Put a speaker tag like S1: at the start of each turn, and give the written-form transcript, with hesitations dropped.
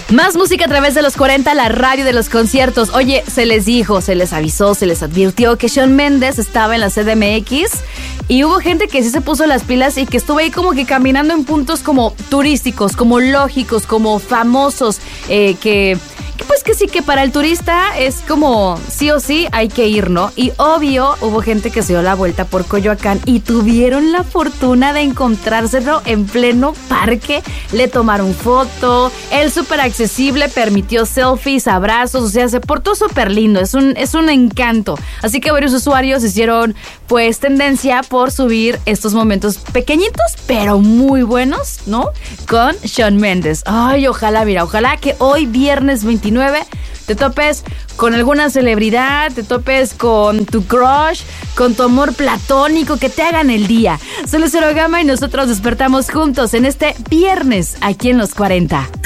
S1: Más música a través de los 40, la radio de los conciertos. Oye, se les dijo, se les avisó, se les advirtió que Shawn Mendes estaba en la CDMX y hubo gente que sí se puso las pilas y que estuvo ahí como que caminando en puntos como turísticos, como lógicos, como famosos, que sí, que para el turista es como sí o sí hay que ir, ¿no? Y obvio, hubo gente que se dio la vuelta por Coyoacán y tuvieron la fortuna de encontrárselo en pleno parque. Le tomaron foto, él súper accesible, permitió selfies, abrazos, o sea, se portó súper lindo, es un encanto. Así que varios usuarios hicieron pues tendencia por subir estos momentos pequeñitos, pero muy buenos, ¿no? Con Shawn Mendes. Ay, ojalá que hoy viernes 29 te topes con alguna celebridad, te topes con tu crush, con tu amor platónico, que te hagan el día. Soy Lucero Gama y nosotros despertamos juntos en este viernes aquí en Los 40.